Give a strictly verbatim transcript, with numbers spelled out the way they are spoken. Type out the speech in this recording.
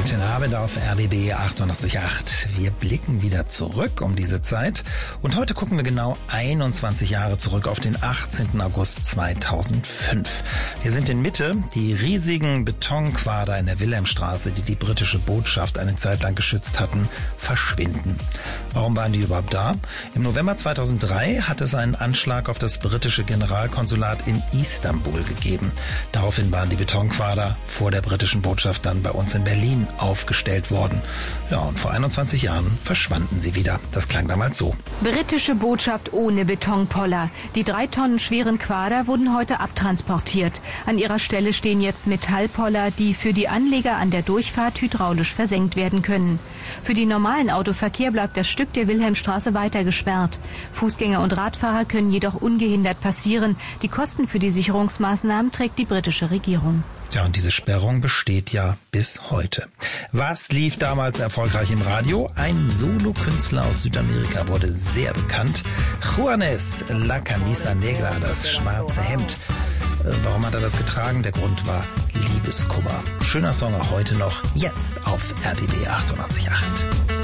Guten Abend auf R B B achtundachtzig Komma acht. Wir blicken wieder zurück um diese Zeit und heute gucken wir genau einundzwanzig Jahre zurück auf den achtzehnten August zweitausendfünf. Wir sind in Mitte. Die riesigen Betonquader in der Wilhelmstraße, die die britische Botschaft eine Zeit lang geschützt hatten, verschwinden. Warum waren die überhaupt da? Im November zweitausenddrei hat es einen Anschlag auf das britische Generalkonsulat in Istanbul gegeben. Daraufhin waren die Betonquader vor der britischen Botschaft dann bei uns in Berlin aufgestellt worden. Ja, und vor einundzwanzig Jahren verschwanden sie wieder. Das klang damals so. Britische Botschaft ohne Betonpoller. Die drei Tonnen schweren Quader wurden heute abtransportiert. An ihrer Stelle stehen jetzt Metallpoller, die für die Anleger an der Durchfahrt hydraulisch versenkt werden können. Für den normalen Autoverkehr bleibt das Stück der Wilhelmstraße weiter gesperrt. Fußgänger und Radfahrer können jedoch ungehindert passieren. Die Kosten für die Sicherungsmaßnahmen trägt die britische Regierung. Ja, und diese Sperrung besteht ja bis heute. Was lief damals erfolgreich im Radio? Ein Solokünstler aus Südamerika wurde sehr bekannt. Juanes, La Camisa Negra, das schwarze Hemd. Warum hat er das getragen? Der Grund war Liebeskummer. Schöner Song auch heute noch, jetzt auf R B B achtundachtzig Komma acht.